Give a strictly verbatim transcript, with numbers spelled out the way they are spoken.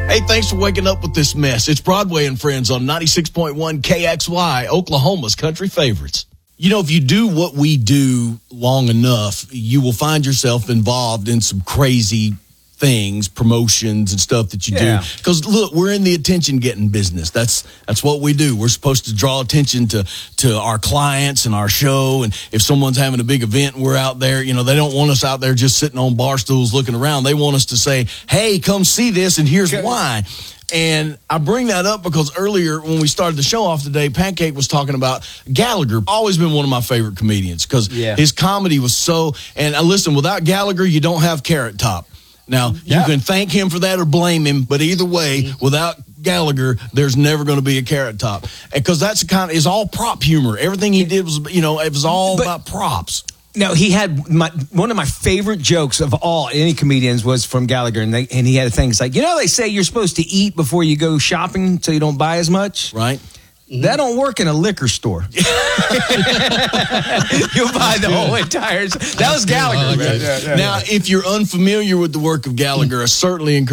Hey, thanks for waking up with this mess. It's Broadway and Friends on ninety-six point one K X Y, Oklahoma's country favorites. You know, if you do what we do long enough, you will find yourself involved in some crazy things, promotions and stuff that you yeah. do. Because, look, we're in the attention-getting business. That's that's what we do. We're supposed to draw attention to, to our clients and our show. And if someone's having a big event and we're out there, you know, they don't want us out there just sitting on bar stools looking around. They want us to say, hey, come see this, and here's okay. why. And I bring that up because earlier when we started the show off today, Pancake was talking about Gallagher. Always been one of my favorite comedians because yeah. his comedy was so – and uh, listen, without Gallagher, you don't have Carrot Top. Now, yeah. you can thank him for that or blame him, but either way, mm-hmm. without Gallagher, there's never going to be a Carrot Top. Because that's the kind of – it's all prop humor. Everything he did was, you know, it was all but, about props. No, he had my, one of my favorite jokes of all any comedians was from Gallagher, and, they, and he had things like, you know, they say you're supposed to eat before you go shopping so you don't buy as much. Right. Mm-hmm. That don't work in a liquor store. You'll buy the whole entire. That was Gallagher. Like that. Yeah, yeah, now, yeah. if you're unfamiliar with the work of Gallagher, I certainly encourage